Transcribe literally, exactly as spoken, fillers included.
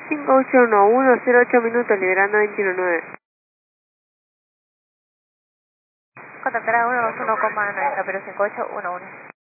cinco ocho uno uno, cero ocho minutos, liberando veintiuno nueve. Contactará uno dos uno, noventa, pero cinco ocho uno uno.